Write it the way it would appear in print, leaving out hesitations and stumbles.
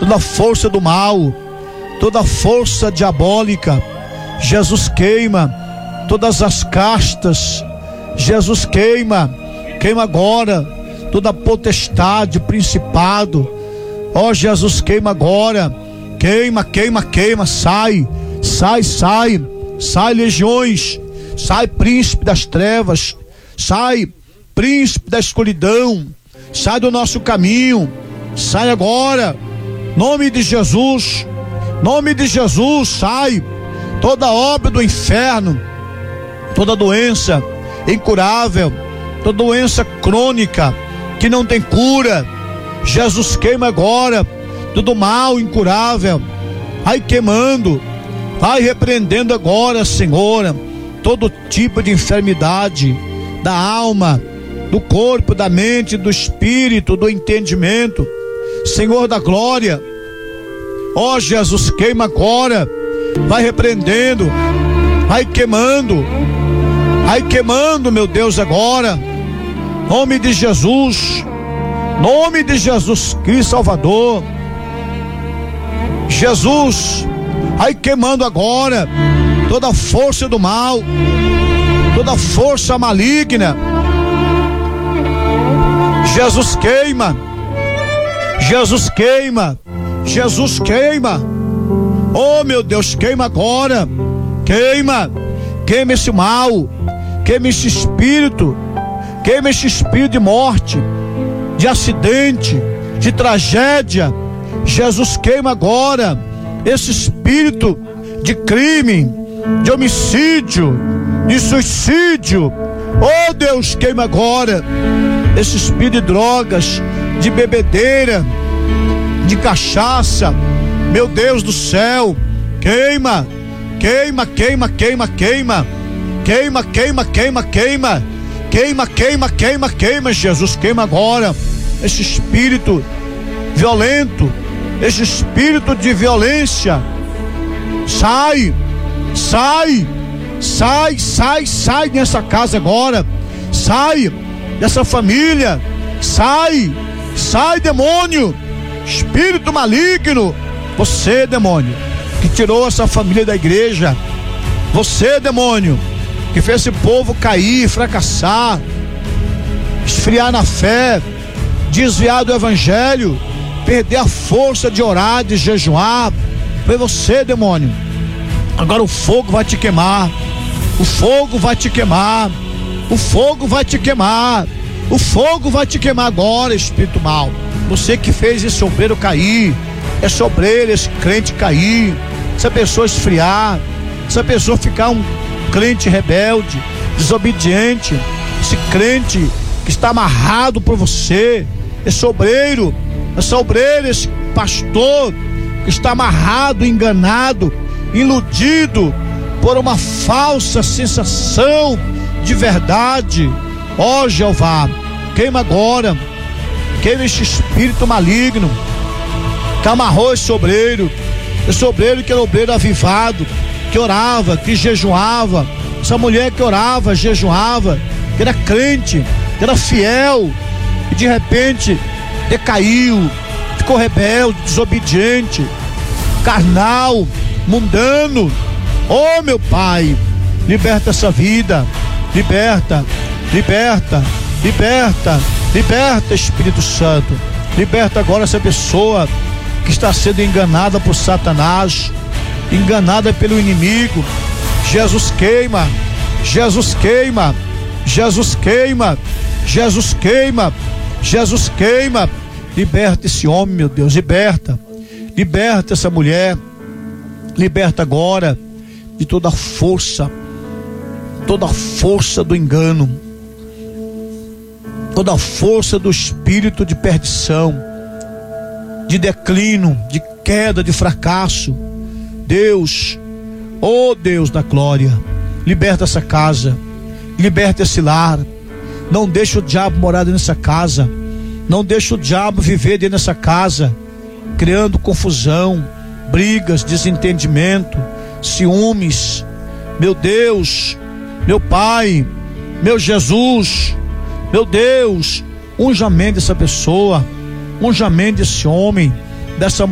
toda força do mal, toda força diabólica. Jesus, queima todas as castas. Jesus, queima agora toda potestade, principado. Ó Jesus, queima agora, queima, sai legiões, sai príncipe das trevas, sai príncipe da escuridão, sai do nosso caminho, sai agora, nome de Jesus, sai toda obra do inferno, toda doença incurável, toda doença crônica que não tem cura. Jesus, queima agora todo mal incurável, vai queimando, vai repreendendo agora, Senhor, todo tipo de enfermidade da alma, do corpo, da mente, do espírito, do entendimento. Senhor da glória, ó Jesus, queima agora, vai repreendendo, vai queimando, meu Deus, agora, nome de Jesus Cristo Salvador. Jesus, vai queimando agora toda força do mal, toda força maligna. Jesus, queima, oh meu Deus, queima agora, queima esse mal, queima esse espírito de morte, de acidente, de tragédia. Jesus, queima agora esse espírito de crime, de homicídio, de suicídio. Oh Deus, queima agora esse espírito de drogas, de bebedeira, de cachaça. Meu Deus do céu, queima, Jesus, queima agora esse espírito violento, esse espírito de violência. Sai nessa casa agora, sai dessa família, sai demônio, espírito maligno. Você, demônio, que tirou essa família da igreja, você, demônio, que fez esse povo cair, fracassar, esfriar na fé, desviar do evangelho, perder a força de orar, de jejuar, foi você, demônio. Agora o fogo vai te queimar, o fogo vai te queimar agora, espírito mau. Você que fez esse obreiro cair, esse obreiro, esse crente cair, essa pessoa esfriar, essa pessoa ficar um crente rebelde, desobediente, esse crente que está amarrado por você, esse obreiro, esse pastor que está amarrado, enganado, iludido por uma falsa sensação de verdade. Ó Jeová, queima agora, queima esse espírito maligno que amarrou esse obreiro que era obreiro avivado, que orava, que jejuava, essa mulher que orava, jejuava, que era crente, que era fiel, e de repente decaiu, ficou rebelde, desobediente, carnal, mundano. Oh meu Pai, liberta essa vida, liberta, Espírito Santo, liberta agora essa pessoa que está sendo enganada por Satanás, enganada pelo inimigo. Jesus, queima, liberta esse homem, meu Deus, liberta essa mulher, liberta agora de toda força do engano, toda a força do espírito de perdição, de declínio, de queda, de fracasso. Deus, oh Deus da glória, liberta essa casa, liberta esse lar. Não deixa o diabo morar dentro dessa casa, não deixa o diabo viver dentro dessa casa, criando confusão, brigas, desentendimento, ciúmes. Meu Deus, meu Pai, meu Jesus, meu Deus, unja a mente dessa pessoa, unja a mente desse homem, dessa mulher.